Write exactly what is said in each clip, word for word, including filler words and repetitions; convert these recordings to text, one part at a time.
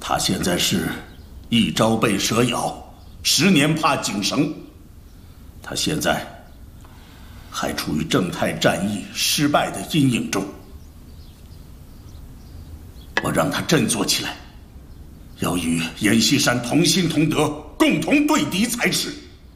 他现在是一朝被蛇咬，十年怕井绳。他现在还处于正太战役失败的阴影中。我让他振作起来，要与阎锡山同心同德，共同对敌才是。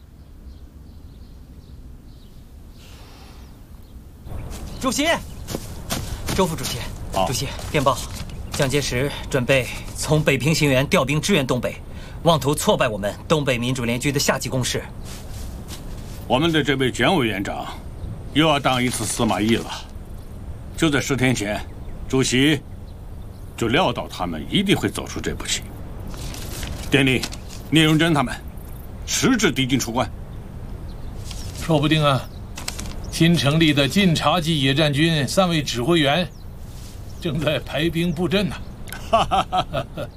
主席，周副主席， 哦、 主席，电报，蒋介石准备从北平行员调兵支援东北，妄图挫败我们东北民主联军的夏季攻势。 我们的这位蒋委员长又要当一次司马懿了。就在十天前，主席就料到他们一定会走出这步棋。电令聂荣臻他们迟滞敌军出关。 说不定啊。新成立的晋察冀野战军三位指挥员正在排兵布阵呢。哈哈哈哈哈！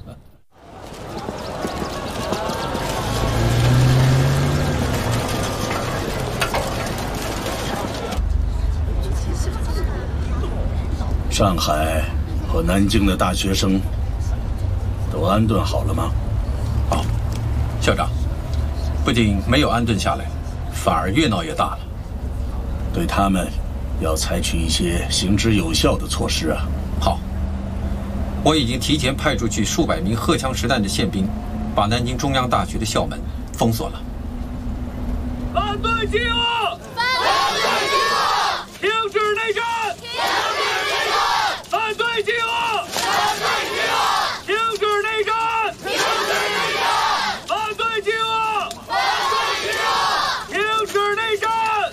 上海和南京的大学生都安顿好了吗？ 好，校长，不仅没有安顿下来，反而越闹越大了。 对他们要采取一些行之有效的措施啊！ 好，我已经提前派出去数百名荷枪实弹的宪兵，把南京中央大学的校门封锁了。 反对饥饿！ 反对饥饿！ 停止内战！ 停止内战！ 反对饥饿！ 反对饥饿！ 停止内战！ 停止内战！ 反对饥饿！ 反对饥饿！ 停止内战！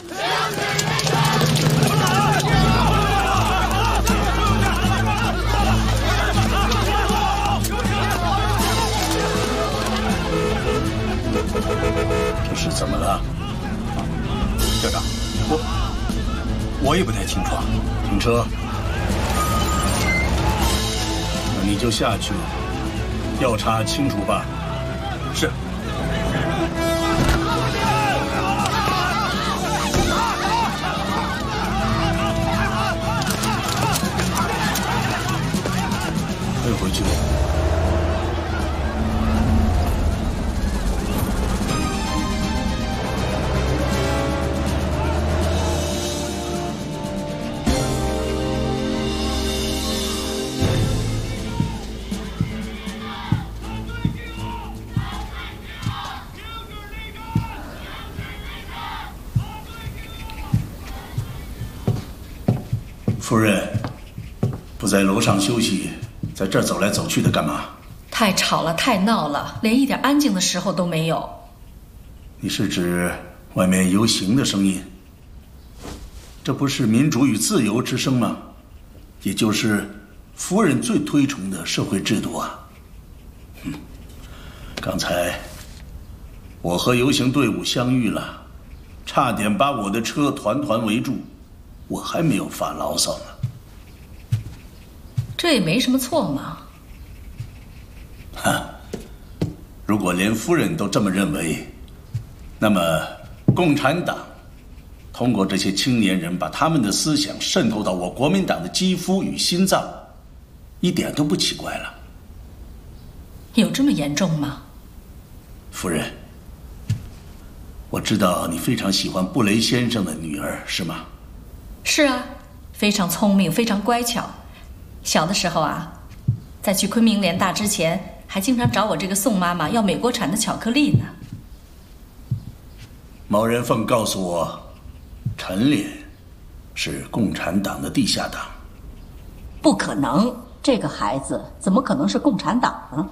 这是怎么了？ 校长，我我也不太清楚啊。 停车！那你就下去调查清楚吧。 是。 退回去。夫人，不在楼上休息，在这儿走来走去的干嘛？ 太吵了，太闹了，连一点安静的时候都没有。 你是指外面游行的声音？这不是民主与自由之声吗？也就是夫人最推崇的社会制度啊。嗯，刚才我和游行队伍相遇了，差点把我的车团团围住。我还没有发牢骚呢， 这也没什么错嘛。 哈，如果连夫人都这么认为，那么共产党通过这些青年人把他们的思想渗透到我国民党的肌肤与心脏，一点都不奇怪了。 有这么严重吗？ 夫人，我知道你非常喜欢布雷先生的女儿，是吗？ 是啊，非常聪明，非常乖巧。小的时候啊，在去昆明联大之前，还经常找我这个宋妈妈要美国产的巧克力呢。 毛人凤告诉我，陈脸是共产党的地下党。 不可能，这个孩子怎么可能是共产党呢？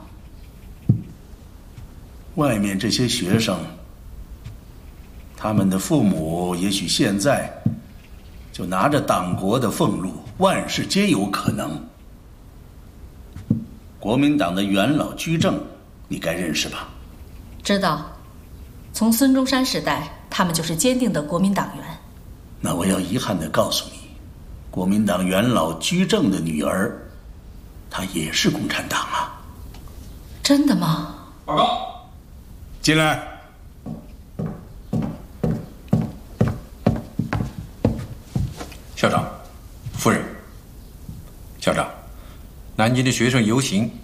外面这些学生，他们的父母也许现在就拿着党国的俸禄，万事皆有可能。国民党的元老居正，你该认识吧？ 知道，从孙中山时代，他们就是坚定的国民党员。 那我要遗憾地告诉你，国民党元老居正的女儿，她也是共产党啊。 真的吗？ 报告， 进来。 校长，夫人，校长，南京的学生游行